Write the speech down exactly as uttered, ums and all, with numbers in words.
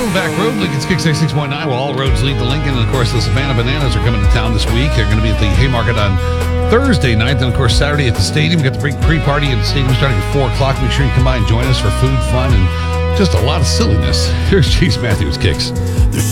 Back Road, Lincoln's Kicks ninety-six point nine. Well, all roads lead to Lincoln. And, of course, the Savannah Bananas are coming to town this week. They're going to be at the Haymarket on Thursday night. Then, of course, Saturday at the stadium. We've got the big pre-party at the stadium starting at four o'clock. Make sure you come by and join us for food, fun, and just a lot of silliness. Here's Chase Matthews Kicks.